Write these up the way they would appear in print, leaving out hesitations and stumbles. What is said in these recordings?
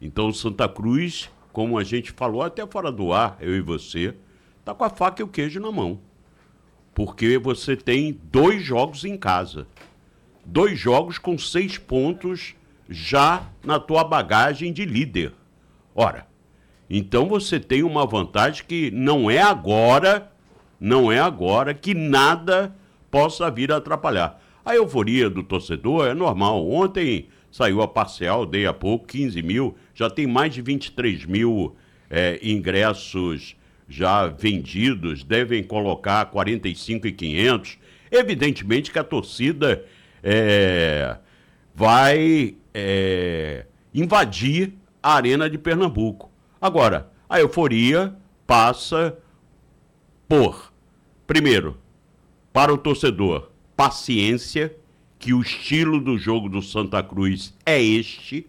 Então o Santa Cruz, como a gente falou até fora do ar, eu e você, tá com a faca e o queijo na mão. Porque você tem 2 jogos em casa. 2 jogos com 6 pontos já na tua bagagem de líder. Ora, então você tem uma vantagem que não é agora que nada possa vir a atrapalhar. A euforia do torcedor é normal. Ontem saiu a parcial, dei há pouco, 15 mil, já tem mais de 23 mil ingressos já vendidos, devem colocar 45.500. Evidentemente que a torcida vai invadir a Arena de Pernambuco. Agora, a euforia passa por, primeiro, para o torcedor, paciência, que o estilo do jogo do Santa Cruz é este,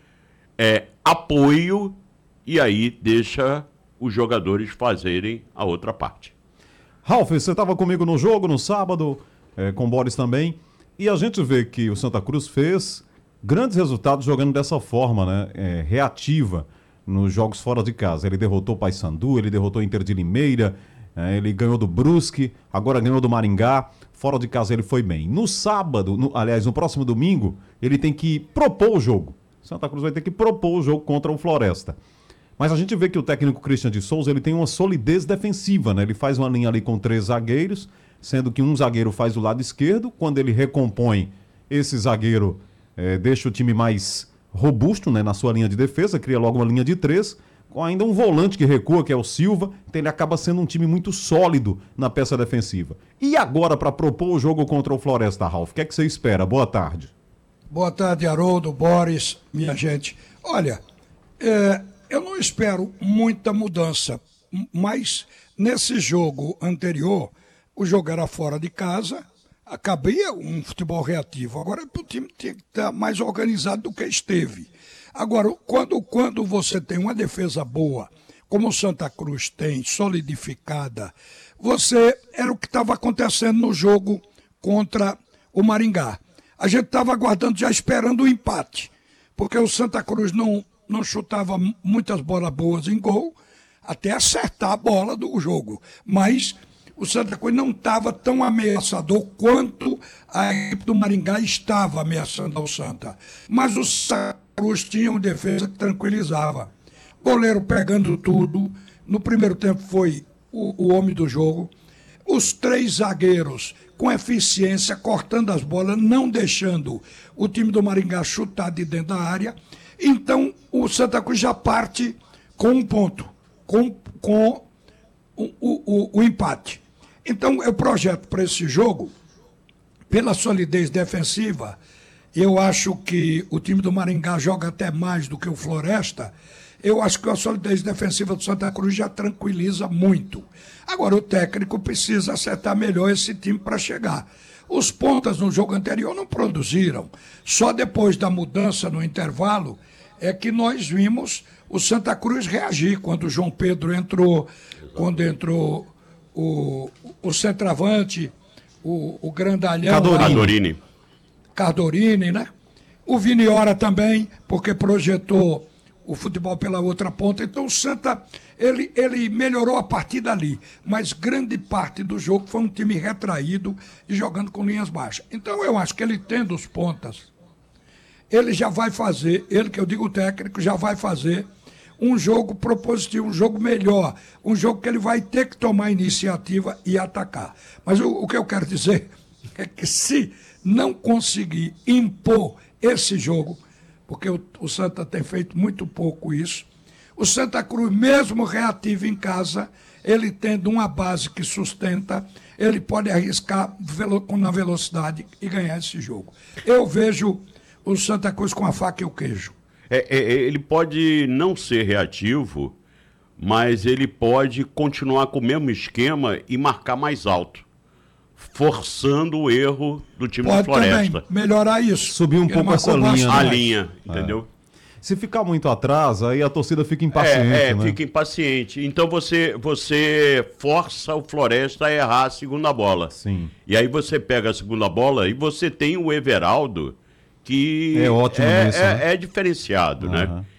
apoio, e aí deixa os jogadores fazerem a outra parte. Ralf, você estava comigo no jogo no sábado, com o Boris também, e a gente vê que o Santa Cruz fez grandes resultados jogando dessa forma, né? Reativa nos jogos fora de casa. Ele derrotou o Paysandu, ele derrotou o Inter de Limeira, ele ganhou do Brusque, agora ganhou do Maringá. Fora de casa ele foi bem. No sábado, no próximo domingo, ele tem que propor o jogo. Santa Cruz vai ter que propor o jogo contra o Floresta. Mas a gente vê que o técnico Christian de Souza, ele tem uma solidez defensiva, né? Ele faz uma linha ali com 3 zagueiros, sendo que um zagueiro faz o lado esquerdo. Quando ele recompõe, esse zagueiro deixa o time mais robusto, né, na sua linha de defesa, cria logo uma linha de 3, com ainda um volante que recua, que é o Silva. Então ele acaba sendo um time muito sólido na peça defensiva. E agora, para propor o jogo contra o Floresta, Ralf, o que é que você espera? Boa tarde. Boa tarde, Haroldo, Boris, minha gente. Olha, eu não espero muita mudança, mas nesse jogo anterior, o jogo era fora de casa, cabia um futebol reativo. Agora o time tem que estar mais organizado do que esteve. Agora, quando você tem uma defesa boa, como o Santa Cruz tem, solidificada, era o que estava acontecendo no jogo contra o Maringá. A gente estava aguardando, já esperando o empate, porque o Santa Cruz não chutava muitas bolas boas em gol, até acertar a bola do jogo. Mas o Santa Cruz não estava tão ameaçador quanto a equipe do Maringá estava ameaçando ao Santa. Mas o Santa Cruz tinha uma defesa que tranquilizava. Goleiro pegando tudo. No primeiro tempo foi o homem do jogo. Os 3 zagueiros com eficiência, cortando as bolas, não deixando o time do Maringá chutar de dentro da área. Então, o Santa Cruz já parte com um ponto, com o empate. Então, eu projeto para esse jogo, pela solidez defensiva, eu acho que o time do Maringá joga até mais do que o Floresta. Eu acho que a solidez defensiva do Santa Cruz já tranquiliza muito. Agora, o técnico precisa acertar melhor esse time para chegar. Os pontas no jogo anterior não produziram. Só depois da mudança no intervalo é que nós vimos o Santa Cruz reagir. Quando o João Pedro entrou, quando entrou o centroavante, o grandalhão... Cardorini, né? O Viniora também, porque projetou o futebol pela outra ponta. Então o Santa, ele melhorou a partir dali, mas grande parte do jogo foi um time retraído e jogando com linhas baixas. Então eu acho que ele tendo os pontas, ele já vai fazer, ele que eu digo técnico, já vai fazer um jogo propositivo, um jogo melhor, um jogo que ele vai ter que tomar iniciativa e atacar. Mas o que eu quero dizer é que se não conseguir impor esse jogo, porque o Santa tem feito muito pouco isso, o Santa Cruz, mesmo reativo em casa, ele tendo uma base que sustenta, ele pode arriscar na velocidade e ganhar esse jogo. Eu vejo o Santa Cruz com a faca e o queijo. Ele pode não ser reativo, mas ele pode continuar com o mesmo esquema e marcar mais alto, forçando o erro do time do Floresta. Também melhorar isso. Subir um pouco essa linha. A linha, entendeu? Se ficar muito atrás, aí a torcida fica impaciente, né? Fica impaciente. Então você força o Floresta a errar a segunda bola. Sim. E aí você pega a segunda bola e você tem o Everaldo, que é ótimo nisso, né? É diferenciado, né?